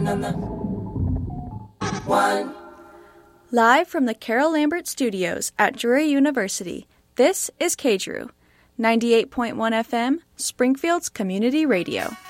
One. Live from the Carol Lambert Studios at Drury University, this is KDRU, 98.1 FM, Springfield's Community Radio.